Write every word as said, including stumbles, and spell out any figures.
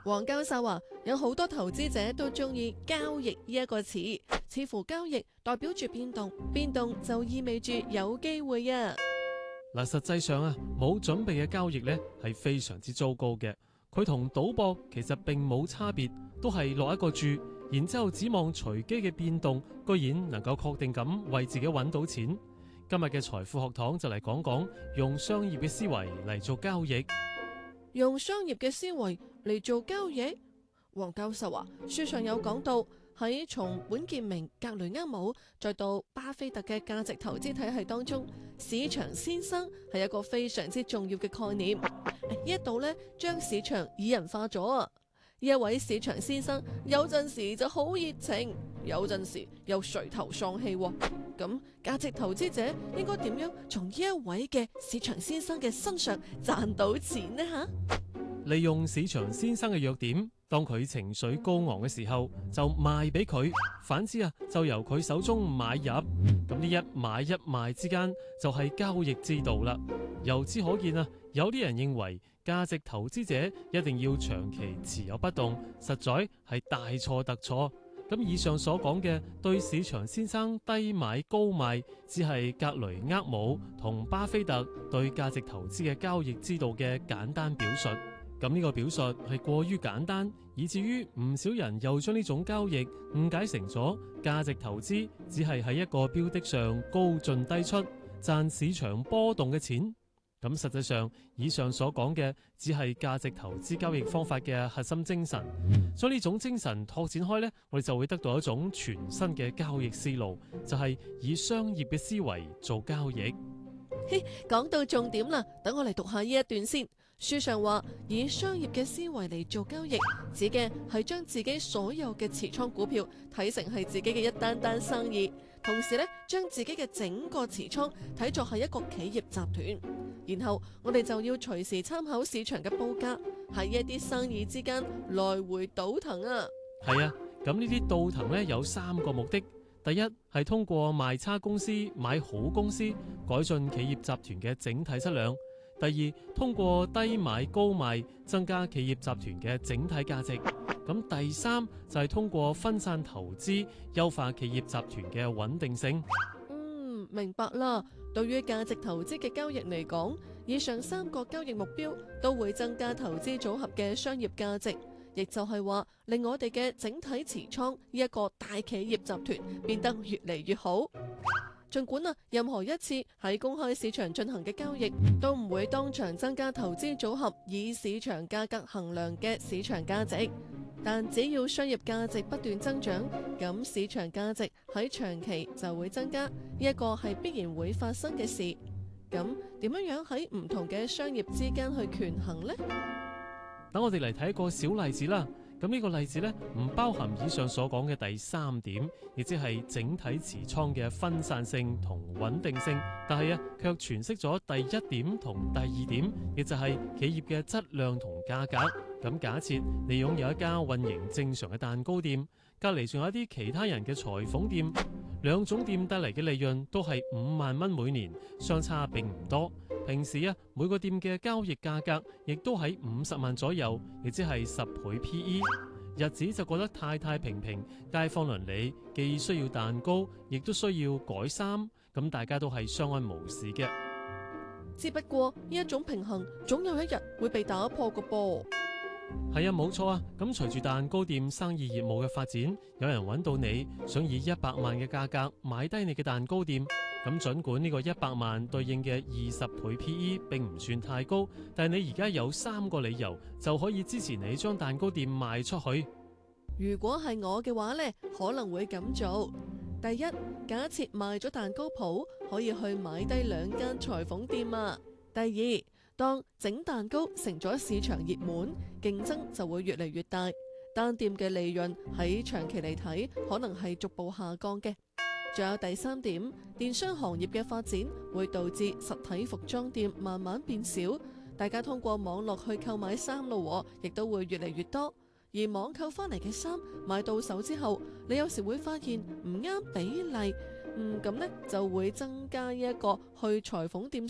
黃教授話：有好多投資者都中意交易呢一個詞，似乎交易代表住變動，變動就意味住有機會啊。 嗱，實際上啊，冇準備嘅交易呢係非常之糟糕嘅。佢同賭博其實並冇差別，都係落一個注，然之後指望隨機嘅變動，居然能夠確定咁為自己揾到錢。今日嘅財富學堂就嚟講講用商業嘅思維嚟做交易。 用商業嘅思維嚟做交易，黃教授話書上有講到，喺從本傑明格雷厄姆再到巴菲特嘅價值投資體系當中，市場先生係一個非常之重要嘅概念。呢一度呢，將市場擬人化咗啊！呢一位市場先生有陣時就好熱情，有陣時又垂頭喪氣。咁價值投資者應該點樣從呢一位嘅市場先生嘅身上賺到錢呢？吓， 利用市場先生嘅弱點，當佢情緒高昂嘅時候就賣俾佢，反之啊就由佢手中買入。咁呢一買一賣之間就係交易之道啦。由此可見啊，有啲人認為價值投資者一定要長期持有不動，實在係大錯特錯。咁以上所講嘅對市場先生低買高賣，只係格雷厄姆同巴菲特對價值投資嘅交易之道嘅簡單表述。咁呢個表述係過於簡單，以至於唔少人又將呢種交易誤解成咗價值投資只係喺一個標的上高進低出，賺市場波動嘅錢。咁實際上，以上所講嘅只係價值投資交易方法嘅核心精神。將呢種精神拓展開呢，我哋就會得到一種全新嘅交易思路，就係以商業嘅思維做交易。 嘿，講到重點啦，等我嚟讀下呢一段先。書上話，以商業嘅思維嚟做交易，指嘅係將自己所有嘅持倉股票睇成係自己嘅一單單生意，同時咧將自己嘅整個持倉睇作係一個企業集團。然後我哋就要隨時參考市場嘅報價，喺一啲生意之間來回倒騰啊。 係啊，咁呢啲倒騰咧有三個目的。第一係通過賣差公司買好公司，改進企業集團嘅整體質量。第二，通過低買高賣，增加企業集團嘅整體價值。咁第三就係通過分散投資，優化企業集團嘅穩定性。 嗯，明白啦。對於價值投資嘅交易嚟講，以上三個交易目標都會增加投資組合嘅商業價值，亦就係話令我哋嘅整體持倉呢一個大企業集團變得越嚟越好。盡管啊，任何一次喺公開市場進行嘅交易都唔會當場增加投資組合以市場價格衡量嘅市場價值，但只要商業價值不斷增長，咁市場價值喺長期就會增加，呢一個係必然會發生嘅事。咁點樣樣喺唔同嘅商業之間去權衡呢？ 等我哋嚟睇一個小例子啦。咁呢個例子呢，唔包含以上所講嘅第三點，亦即係整體持倉嘅分散性同穩定性，但係啊，卻詮釋咗第一點同第二點，亦就係企業嘅質量同價格。咁假設你擁有一家運營正常嘅蛋糕店，隔籬仲有一啲其他人嘅裁縫店，兩種店帶嚟嘅利潤都係五萬蚊每年，相差並唔多。平時啊，每個店嘅交易價格亦都喺五十萬左右，亦即係十倍 P E。日子就過得太太平平，街坊鄰里既需要蛋糕，亦都需要改衫，咁大家都係相安無事嘅。 只不過呢一種平衡，總有一日會被打破個噃。 係啊，冇錯啊。咁隨住蛋糕店生意業務嘅發展，有人揾到你，想以一百萬嘅價格買低你嘅蛋糕店。咁盡管呢個一百萬對應嘅二十倍 P E 並唔算太高，但係你而家有三個理由就可以支持你將蛋糕店賣出去。 如果係我嘅話呢，可能會咁做。第一，假設賣咗蛋糕鋪，可以去買低兩間裁縫店啊。第二，當整蛋糕成咗市場熱門，競爭就會越嚟越大，單店嘅利潤喺長期嚟睇可能係逐步下降嘅。仲有第三點，電商行業嘅發展會導致實體服裝店慢慢變少，大家通過網絡去購買衫咯，亦都會越嚟越多。而網購翻嚟嘅衫買到手之後，你有時會發現唔啱比例，嗯咁呢就會增加一個去裁縫店